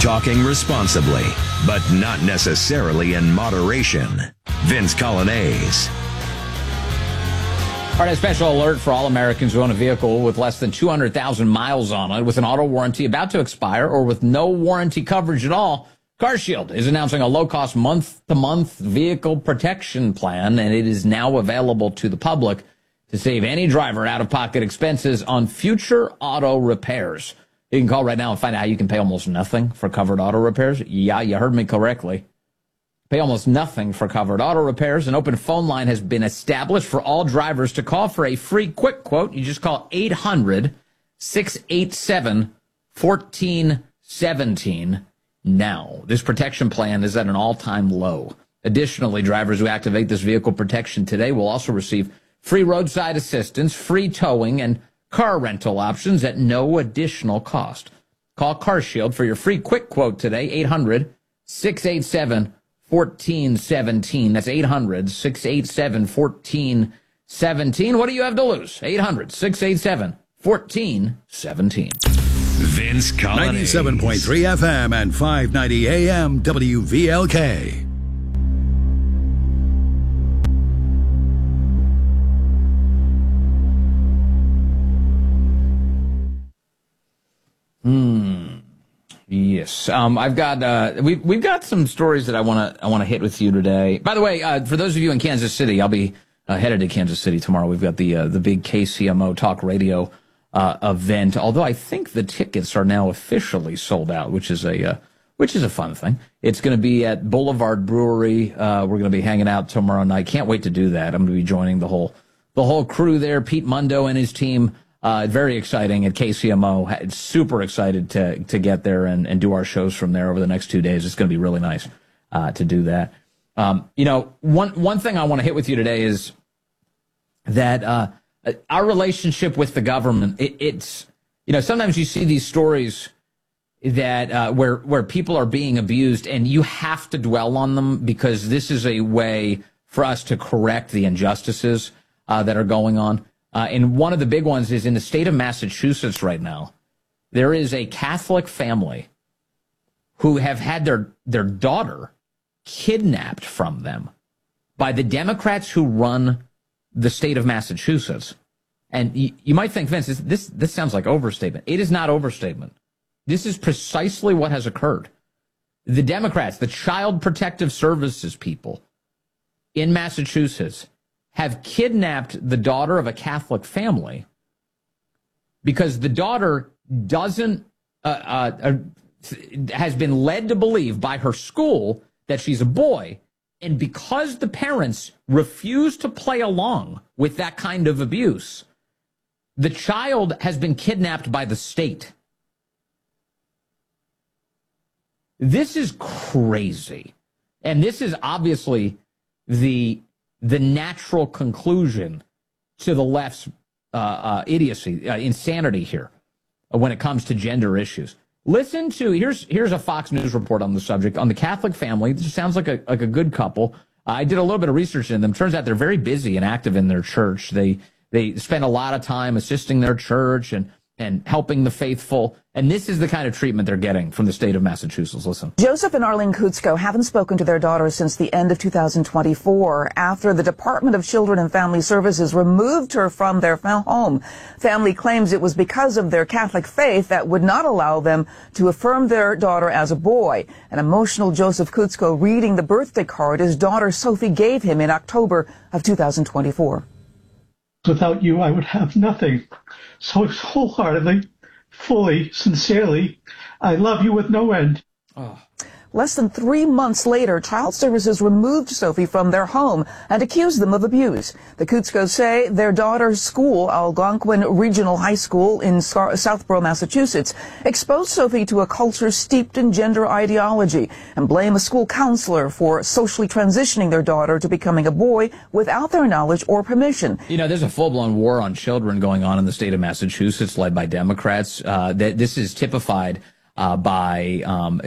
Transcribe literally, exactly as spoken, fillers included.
Talking responsibly, but not necessarily in moderation. Vince Colonnese. All right, a special alert for all Americans who own a vehicle with less than two hundred thousand miles on it, with an auto warranty about to expire, or with no warranty coverage at all. CarShield is announcing a low-cost month-to-month vehicle protection plan, and it is now available to the public to save any driver out-of-pocket expenses on future auto repairs. You can call right now and find out how you can pay almost nothing for covered auto repairs. Yeah, you heard me correctly. Pay almost nothing for covered auto repairs. An open phone line has been established for all drivers to call for a free quick quote. You just call eight hundred, six eight seven, one four one seven now. This protection plan is at an all-time low. Additionally, drivers who activate this vehicle protection today will also receive free roadside assistance, free towing, and car rental options at no additional cost. Call CarShield for your free quick quote today, eight hundred, six eight seven, one four one seven. That's eight hundred, six eight seven, one four one seven. What do you have to lose? eight hundred, six eight seven, one four one seven. Vince Colonnese. ninety-seven point three F M and five ninety A M W V L K. Hmm. Yes. Um, I've got, uh, we've, we've got some stories that I want to, I want to hit with you today. By the way, uh, for those of you in Kansas City, I'll be uh, headed to Kansas City tomorrow. We've got the, uh, the big K C M O Talk Radio, uh, event. Although I think the tickets are now officially sold out, which is a, uh, which is a fun thing. It's going to be at Boulevard Brewery. Uh, we're going to be hanging out tomorrow night. Can't wait to do that. I'm going to be joining the whole, the whole crew there. Pete Mundo and his team. Uh, very exciting at K C M O. Super excited to to get there and, and do our shows from there over the next two days. It's going to be really nice uh, to do that. Um, you know, one one thing I want to hit with you today is that uh, our relationship with the government. It, it's you know sometimes you see these stories that uh, where where people are being abused, and you have to dwell on them because this is a way for us to correct the injustices uh, that are going on. Uh, and one of the big ones is in the state of Massachusetts right now. There is a Catholic family who have had their, their daughter kidnapped from them by the Democrats who run the state of Massachusetts. And you, you might think, Vince, this, this, this sounds like overstatement. It is not overstatement. This is precisely what has occurred. The Democrats, the Child Protective Services people in Massachusetts, have kidnapped the daughter of a Catholic family because the daughter doesn't, uh, uh, uh, has been led to believe by her school that she's a boy. And because the parents refuse to play along with that kind of abuse, the child has been kidnapped by the state. This is crazy. And this is obviously the the natural conclusion to the left's uh, uh, idiocy, uh, insanity here uh, when it comes to gender issues. Listen to, here's here's a Fox News report on the subject, on the Catholic family. This sounds like a like a good couple. Uh, I did a little bit of research in them. Turns out they're very busy and active in their church. They they spend a lot of time assisting their church and and helping the faithful. And this is the kind of treatment they're getting from the state of Massachusetts. Listen. Joseph and Arlene Kutsko haven't spoken to their daughter since the end of two thousand twenty-four, after the Department of Children and Family Services removed her from their home. Family claims it was because of their Catholic faith that would not allow them to affirm their daughter as a boy. An emotional Joseph Kutsko reading the birthday card his daughter Sophie gave him in October of two thousand twenty-four. Without you, I would have nothing. So wholeheartedly, fully, sincerely, I love you with no end. Oh. Less than three months later, Child Services removed Sophie from their home and accused them of abuse. The Kutskos say their daughter's school, Algonquin Regional High School in Southborough, Massachusetts, exposed Sophie to a culture steeped in gender ideology and blame a school counselor for socially transitioning their daughter to becoming a boy without their knowledge or permission. You know, there's a full-blown war on children going on in the state of Massachusetts led by Democrats. Uh, that this is typified uh, by um,